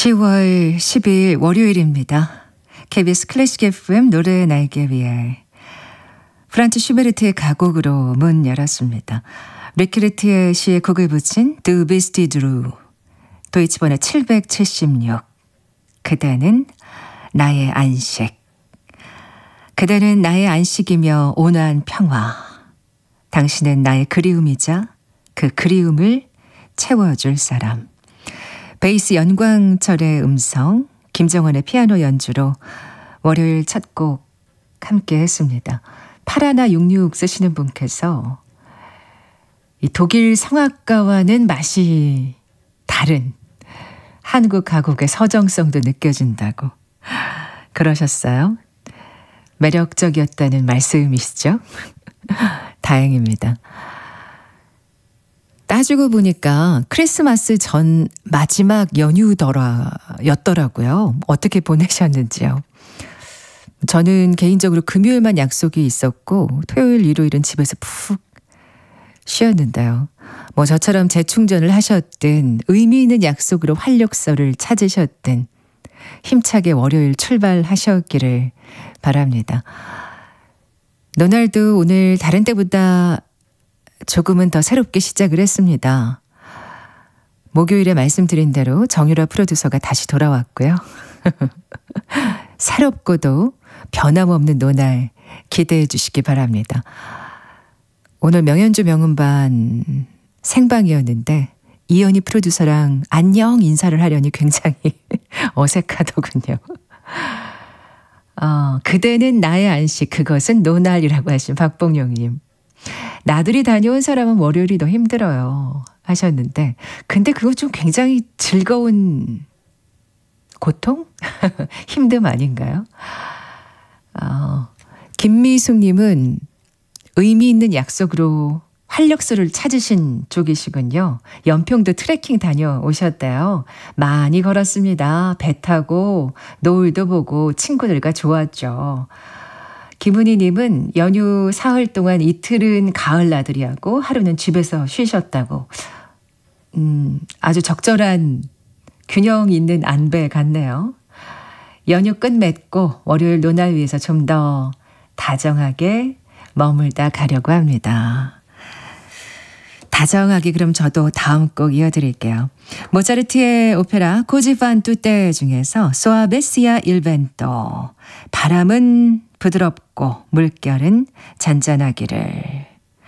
10월 12일 월요일입니다. KBS 클래식 FM 노래 날개 위에 프란츠 슈베르트의 가곡으로 문 열었습니다. 리케르트의 시에 곡을 붙인 Du bist du 도이치번호 776 그대는 나의 안식 그대는 나의 안식이며 온화한 평화 당신은 나의 그리움이자 그 그리움을 채워줄 사람 베이스 연광철의 음성, 김정원의 피아노 연주로 월요일 첫 곡 함께 했습니다. 8166 쓰시는 분께서 이 독일 성악가와는 맛이 다른 한국 가곡의 서정성도 느껴진다고 그러셨어요. 매력적이었다는 말씀이시죠? 다행입니다. 따지고 보니까 크리스마스 전 마지막 연휴였더라고요. 어떻게 보내셨는지요? 저는 개인적으로 금요일만 약속이 있었고 토요일, 일요일은 집에서 푹 쉬었는데요. 뭐 저처럼 재충전을 하셨든 의미 있는 약속으로 활력소를 찾으셨든 힘차게 월요일 출발하셨기를 바랍니다. 노날도 오늘 다른 때보다 조금은 더 새롭게 시작을 했습니다. 목요일에 말씀드린 대로 정유라 프로듀서가 다시 돌아왔고요. 새롭고도 변함없는 노날 기대해 주시기 바랍니다. 오늘 명연주 명음반 생방이었는데 이연희 프로듀서랑 안녕 인사를 하려니 굉장히 어색하더군요. 그대는 나의 안식 그것은 노날이라고 하신 박봉용님. 나들이 다녀온 사람은 월요일이 더 힘들어요 하셨는데 근데 그거 좀 굉장히 즐거운 고통? 힘듦 아닌가요? 김미숙님은 의미 있는 약속으로 활력소를 찾으신 쪽이시군요. 연평도 트레킹 다녀오셨대요. 많이 걸었습니다. 배 타고 노을도 보고 친구들과 좋았죠. 김은희님은 연휴 사흘 동안 이틀은 가을 나들이하고 하루는 집에서 쉬셨다고. 아주 적절한 균형 있는 안배 같네요. 연휴 끝맺고 월요일 노날 위해서 좀 더 다정하게 머물다 가려고 합니다. 다정하게 그럼 저도 다음 곡 이어드릴게요. 모차르트의 오페라 코지 fan tutte 중에서 Suavecia il vento 바람은 부드럽고 물결은 잔잔하기를.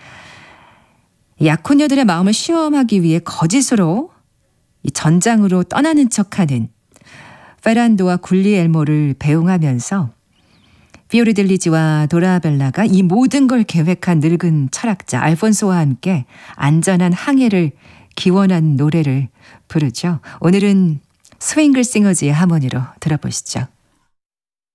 약혼녀들의 마음을 시험하기 위해 거짓으로 이 전장으로 떠나는 척하는 페란도와 굴리엘모를 배웅하면서 피오리델리지와 도라벨라가 이 모든 걸 계획한 늙은 철학자 알폰소와 함께 안전한 항해를 기원한 노래를 부르죠. 오늘은 스윙글 싱어즈의 하모니로 들어보시죠.